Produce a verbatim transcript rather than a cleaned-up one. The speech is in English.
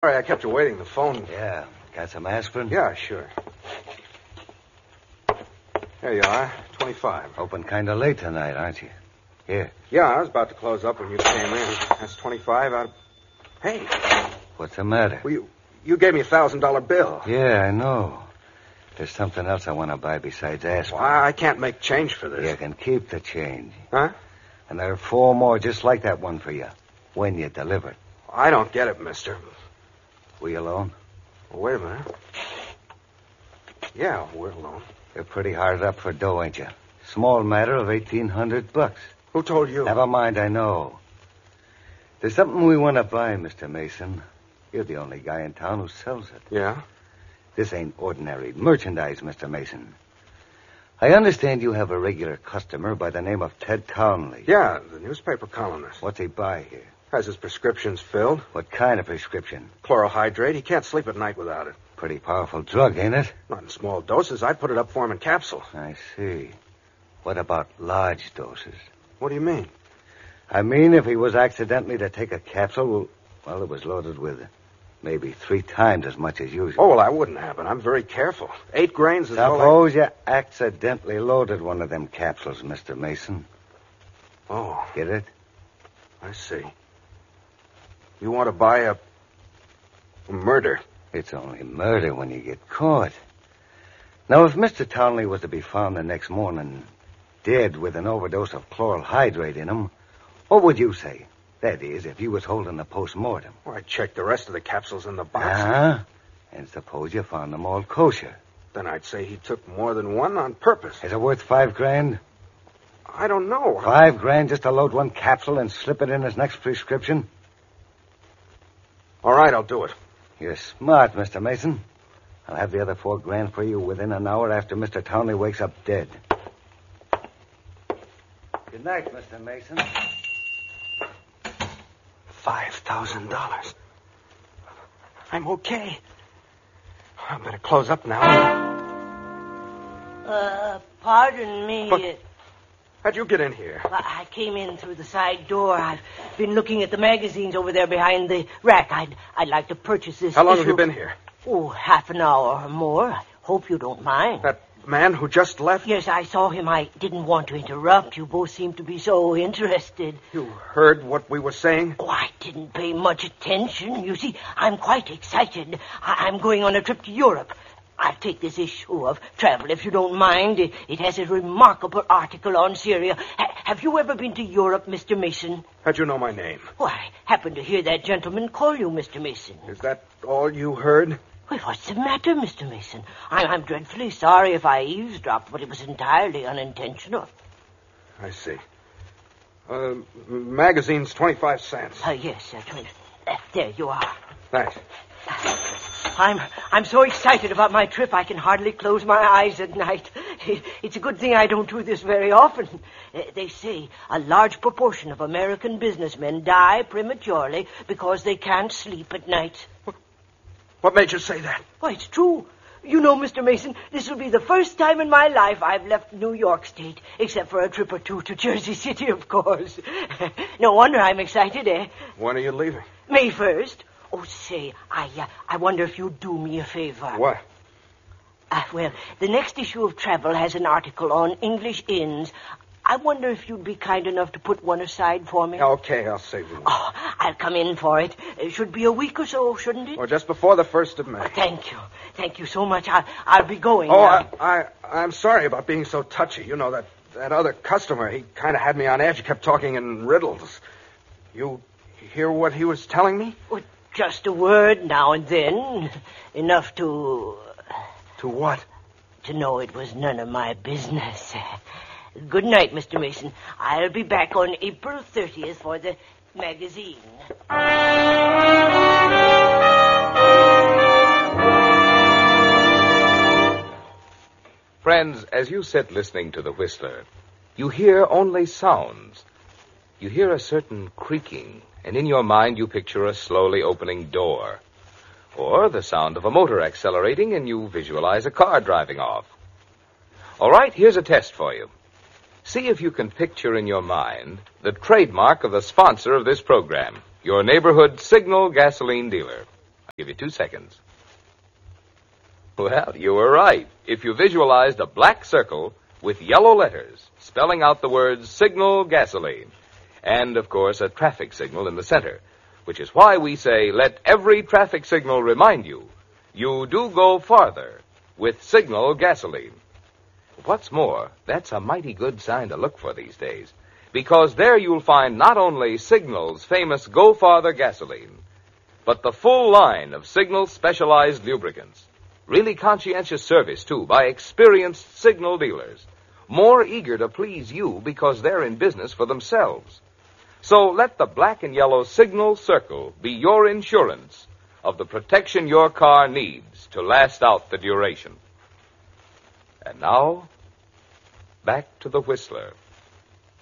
Sorry, I kept you waiting. The phone. Yeah. Got some aspirin? Yeah, sure. There you are. twenty-five. Open kind of late tonight, aren't you? Here. Yeah, I was about to close up when you came in. That's twenty-five out of... Hey. What's the matter? Well, you, you gave me a one thousand dollar bill. Yeah, I know. There's something else I want to buy besides aspirin. Well, I can't make change for this. You can keep the change. Huh? And there are four more just like that one for you when you deliver it. I don't get it, mister. We alone? Well, wait a minute. Yeah, we're alone. You're pretty hard up for dough, ain't you? Small matter of eighteen hundred bucks. Who told you? Never mind, I know. There's something we want to buy, Mister Mason. You're the only guy in town who sells it. Yeah? This ain't ordinary merchandise, Mister Mason. I understand you have a regular customer by the name of Ted Townley. Yeah, the newspaper columnist. What's he buy here? Has his prescriptions filled. What kind of prescription? Chlorohydrate. He can't sleep at night without it. Pretty powerful drug, ain't it? Not in small doses. I'd put it up for him in capsules. I see. What about large doses? What do you mean? I mean, if he was accidentally to take a capsule, well, it was loaded with maybe three times as much as usual. Oh, well, that wouldn't happen. I'm very careful. Eight grains is all I... Suppose you accidentally loaded one of them capsules, Mister Mason. Oh. Get it? I see. You want to buy a... a murder. It's only murder when you get caught. Now, if Mister Townley was to be found the next morning dead with an overdose of chloral hydrate in him, what would you say? That is, if you was holding a post-mortem. Well, I'd check the rest of the capsules in the box. Uh-huh. And suppose you found them all kosher. Then I'd say he took more than one on purpose. Is it worth five grand? I don't know. Five grand just to load one capsule and slip it in his next prescription? All right, I'll do it. You're smart, Mister Mason. I'll have the other four grand for you within an hour after Mister Townley wakes up dead. Good night, Mister Mason. Five thousand dollars. I'm okay. I better close up now. Uh, pardon me. But how'd you get in here? I came in through the side door. I've been looking at the magazines over there behind the rack. I'd I'd like to purchase this. How long issue. have you been here? Oh, half an hour or more. I hope you don't mind. That man who just left? Yes, I saw him. I didn't want to interrupt. You both seem to be so interested. You heard what we were saying? Oh, I didn't pay much attention. You see, I'm quite excited. I- I'm going on a trip to Europe. I'll take this issue of travel, if you don't mind. It, it has a remarkable article on Syria. Ha- have you ever been to Europe, Mister Mason? How'd you know my name? Well, I happened to hear that gentleman call you Mister Mason. Is that all you heard? Well, what's the matter, Mister Mason? I'm, I'm dreadfully sorry if I eavesdropped, but it was entirely unintentional. I see. Uh, magazine's twenty-five cents. Uh, yes, uh, twenty. Uh, there you are. Thanks. I'm I'm so excited about my trip I can hardly close my eyes at night. It's a good thing I don't do this very often. Uh, they say a large proportion of American businessmen die prematurely because they can't sleep at night. What made you say that? Why, it's true. You know, Mister Mason, this will be the first time in my life I've left New York State, except for a trip or two to Jersey City, of course. No wonder I'm excited, eh? When are you leaving? May first. Oh, say, I uh, I wonder if you'd do me a favor. What? Uh, well, the next issue of Travel has an article on English inns. I wonder if you'd be kind enough to put one aside for me. Okay, I'll save you. Oh, I'll come in for it. It should be a week or so, shouldn't it? Or just before the first of May. Oh, thank you. Thank you so much. I'll, I'll be going Oh, now. I, I, I'm sorry about being so touchy. You know, that, that other customer, he kind of had me on edge. He kept talking in riddles. You hear what he was telling me? Well, just a word now and then. Enough to... To what? To know it was none of my business. Good night, Mister Mason. I'll be back on April thirtieth for the magazine. Friends, as you sit listening to the Whistler, you hear only sounds. You hear a certain creaking, and in your mind you picture a slowly opening door. Or the sound of a motor accelerating, and you visualize a car driving off. All right, here's a test for you. See if you can picture in your mind the trademark of the sponsor of this program, your neighborhood Signal gasoline dealer. Give you two seconds. Well, you were right. If you visualized a black circle with yellow letters spelling out the words Signal Gasoline, and, of course, a traffic signal in the center, which is why we say let every traffic signal remind you you do go farther with Signal Gasoline. What's more, that's a mighty good sign to look for these days, because there you'll find not only Signal's famous Go Farther gasoline, but the full line of Signal's specialized lubricants. Really conscientious service, too, by experienced Signal dealers, more eager to please you because they're in business for themselves. So let the black and yellow Signal Circle be your insurance of the protection your car needs to last out the duration. And now, back to the Whistler.